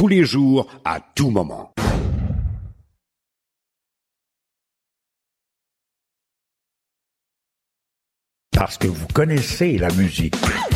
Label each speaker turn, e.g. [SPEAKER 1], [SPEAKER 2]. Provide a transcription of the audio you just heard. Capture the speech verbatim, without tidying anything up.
[SPEAKER 1] tous les jours, à tout moment.
[SPEAKER 2] Parce que vous connaissez la musique.